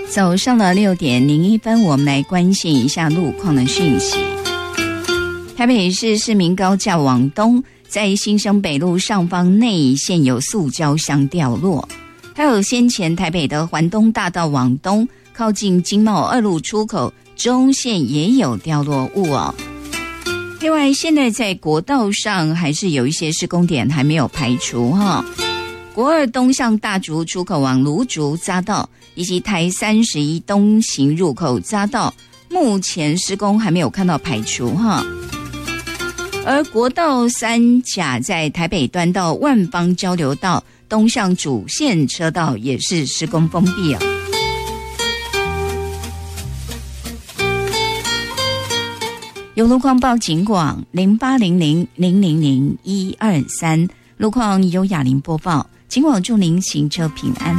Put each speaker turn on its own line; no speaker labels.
早上的6点01分，我们来关心一下路况的讯息。台北市市民高架往东，在新生北路上方内现有塑胶箱掉落，还有先前台北的环东大道往东，靠近经贸2路出口中线也有掉落物哦。另外，现在在国道上还是有一些施工点还没有排除哈。国2东向大竹出口往芦竹匝道以及台31东行入口匝道，目前施工还没有看到排除哈。而国道3甲在台北端到万芳交流道东向主线车道也是施工封闭哦。有路况报警广0800000123，路况由雅玲播报。警广祝您行车平安。